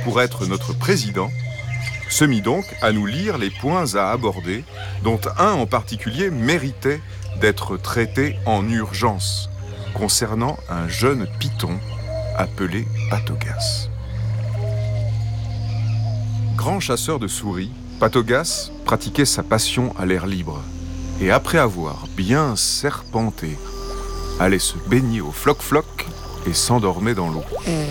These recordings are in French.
pour être notre président, se mit donc à nous lire les points à aborder, dont un en particulier méritait d'être traité en urgence, concernant un jeune python appelé Patogas. Grand chasseur de souris, Patogas pratiquait sa passion à l'air libre, et après avoir bien serpenté, allait se baigner au floc-floc et s'endormait dans l'eau.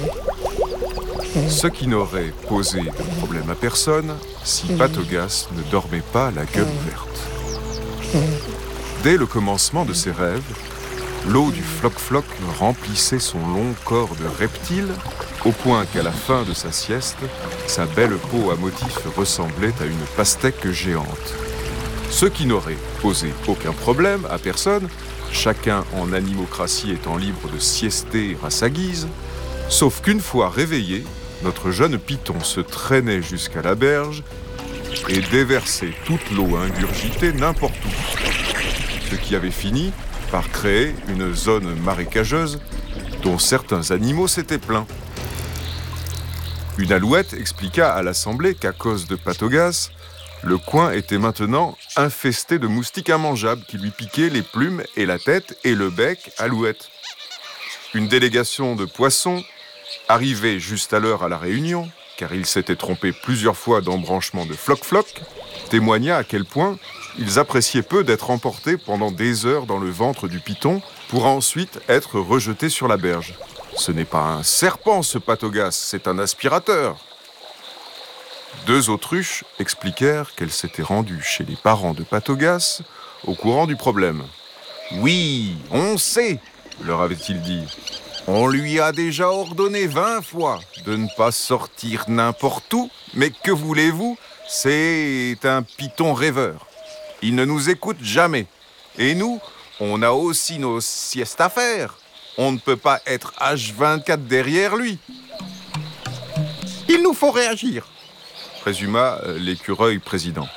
Ce qui n'aurait posé de problème à personne si Patogas ne dormait pas la gueule ouverte. Dès le commencement de ses rêves, l'eau du floc-floc remplissait son long corps de reptile, au point qu'à la fin de sa sieste, sa belle peau à motifs ressemblait à une pastèque géante. Ce qui n'aurait posé aucun problème à personne, chacun en animocratie étant libre de siester à sa guise, sauf qu'une fois réveillé, notre jeune python se traînait jusqu'à la berge et déversait toute l'eau ingurgitée n'importe où, ce qui avait fini par créer une zone marécageuse dont certains animaux s'étaient plaints. Une alouette expliqua à l'assemblée qu'à cause de Patogas, le coin était maintenant infesté de moustiques immangeables qui lui piquaient les plumes et la tête et le bec alouette. Une délégation de poissons, arrivée juste à l'heure à la réunion, car il s'était trompé plusieurs fois d'embranchement de floc-floc, témoigna à quel point ils appréciaient peu d'être emportés pendant des heures dans le ventre du python pour ensuite être rejetés sur la berge. Ce n'est pas un serpent, ce Patogas, c'est un aspirateur. 2 autruches expliquèrent qu'elles s'étaient rendues chez les parents de Patogas au courant du problème. « Oui, on sait, leur avait-il dit. On lui a déjà ordonné 20 fois de ne pas sortir n'importe où, mais que voulez-vous, c'est un python rêveur. Il ne nous écoute jamais. Et nous, on a aussi nos siestes à faire. On ne peut pas être H24 derrière lui. Il nous faut réagir, présuma l'écureuil président.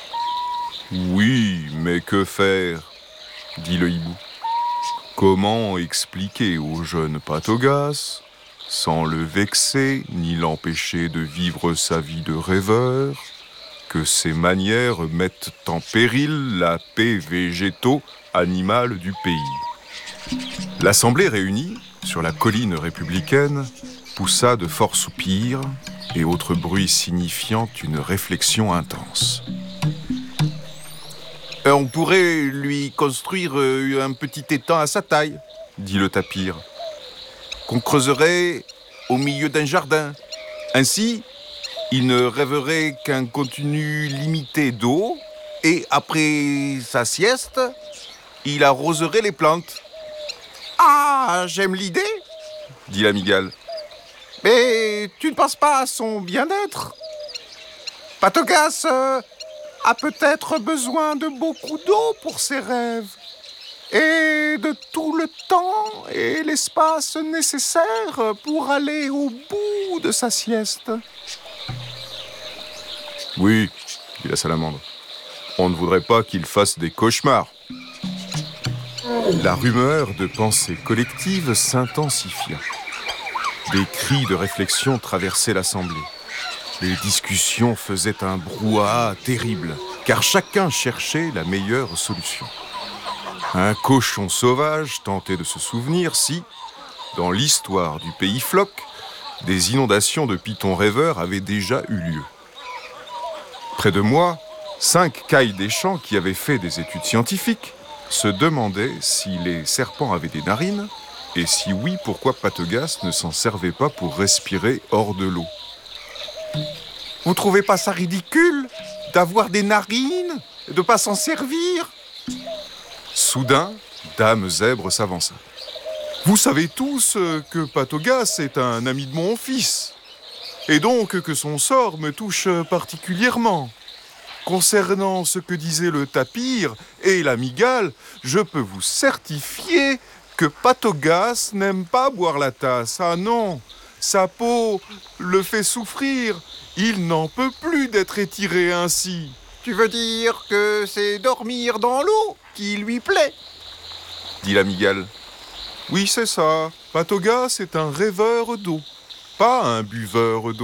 Oui, mais que faire, dit le hibou. Comment expliquer au jeune Patogas, sans le vexer ni l'empêcher de vivre sa vie de rêveur, que ses manières mettent en péril la paix végéto-animale du pays? L'assemblée réunie, sur la colline républicaine, poussa de forts soupirs et autres bruits signifiant une réflexion intense. On pourrait lui construire un petit étang à sa taille, dit le tapir, qu'on creuserait au milieu d'un jardin. Ainsi, il ne rêverait qu'un contenu limité d'eau et après sa sieste, il arroserait les plantes. Ah, j'aime l'idée, dit la mygale. Mais tu ne penses pas à son bien-être? Patogas a peut-être besoin de beaucoup d'eau pour ses rêves et de tout le temps et l'espace nécessaire pour aller au bout de sa sieste. Oui, dit la salamandre, on ne voudrait pas qu'il fasse des cauchemars. La rumeur de pensée collective s'intensifia. Des cris de réflexion traversaient l'assemblée. Les discussions faisaient un brouhaha terrible, car chacun cherchait la meilleure solution. Un cochon sauvage tentait de se souvenir si, dans l'histoire du pays Floc, des inondations de pythons rêveurs avaient déjà eu lieu. Près de moi, 5 cailles des champs qui avaient fait des études scientifiques se demandaient si les serpents avaient des narines, et si oui, pourquoi Patogas ne s'en servait pas pour respirer hors de l'eau. Vous trouvez pas ça ridicule d'avoir des narines et de ne pas s'en servir? Soudain, Dame Zèbre s'avança. Vous savez tous que Patogas est un ami de mon fils, et donc que son sort me touche particulièrement. Concernant ce que disait le tapir et la mygale, je peux vous certifier que Patogas n'aime pas boire la tasse. Ah non, sa peau le fait souffrir. Il n'en peut plus d'être étiré ainsi. Tu veux dire que c'est dormir dans l'eau qui lui plaît? Dit la mygale. Oui, c'est ça. Patogas est un rêveur d'eau, pas un buveur d'eau.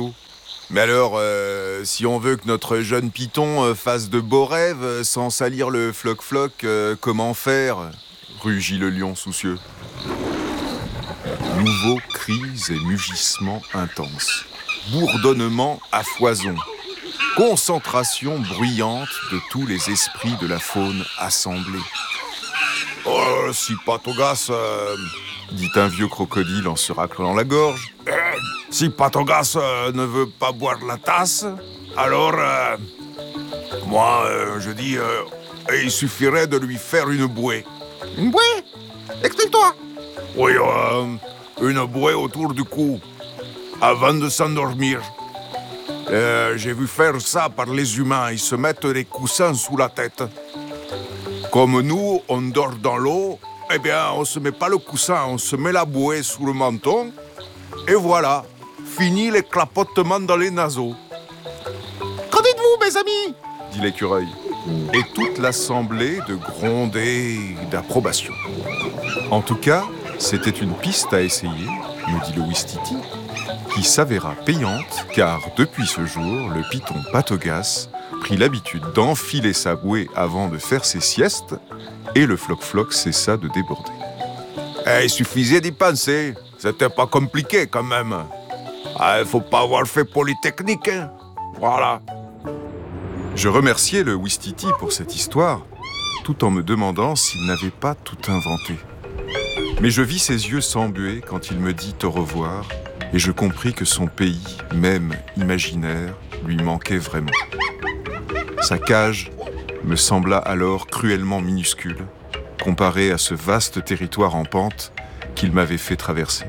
Mais alors, si on veut que notre jeune python fasse de beaux rêves sans salir le floc-floc, comment faire ? Rugit le lion soucieux. Nouveaux cris et mugissements intenses. Bourdonnement à foison. Concentration bruyante de tous les esprits de la faune assemblés. Oh, si Patogas, dit un vieux crocodile en se raclant la gorge. Si Patogas ne veut pas boire la tasse, alors, moi, je dis, il suffirait de lui faire une bouée. Une bouée ? Explique-toi. Oui, une bouée autour du cou, avant de s'endormir. J'ai vu faire ça par les humains, ils se mettent les coussins sous la tête. Comme nous, on dort dans l'eau, eh bien, on se met pas le coussin, on se met la bouée sous le menton, et voilà, fini les clapotements dans les naseaux. Qu'en dites-vous, mes amis ? Dit l'écureuil. Et toute l'assemblée de gronder d'approbation. En tout cas, c'était une piste à essayer, nous dit le Ouistiti, qui s'avéra payante, car depuis ce jour, le python Patogas prit l'habitude d'enfiler sa bouée avant de faire ses siestes, et le floc-floc cessa de déborder. Il suffisait d'y penser, c'était pas compliqué quand même. Faut pas avoir fait Polytechnique, hein. Voilà. Je remerciais le Ouistiti pour cette histoire, tout en me demandant s'il n'avait pas tout inventé. Mais je vis ses yeux s'embuer quand il me dit au revoir, et je compris que son pays, même imaginaire, lui manquait vraiment. Sa cage me sembla alors cruellement minuscule, comparée à ce vaste territoire en pente qu'il m'avait fait traverser.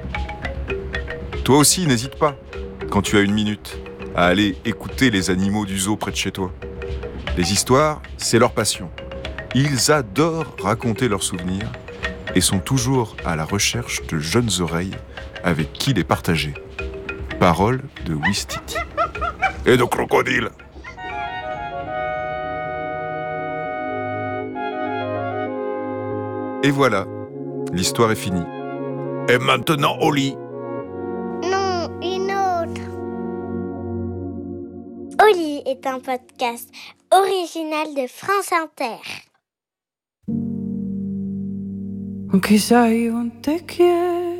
Toi aussi, n'hésite pas, quand tu as une minute, à aller écouter les animaux du zoo près de chez toi. Les histoires, c'est leur passion. Ils adorent raconter leurs souvenirs et sont toujours à la recherche de jeunes oreilles avec qui les partager. Parole de Ouistiti. Et de crocodile. Et voilà, l'histoire est finie. Et maintenant au lit. Non, une autre. Au lit est un podcast original de France Inter. Quizá yo te quiero.